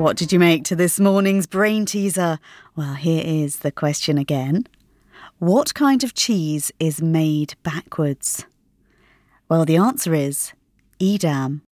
What did you make to this morning's brain teaser? Well, here is the question again. What kind of cheese is made backwards? Well, the answer is Edam.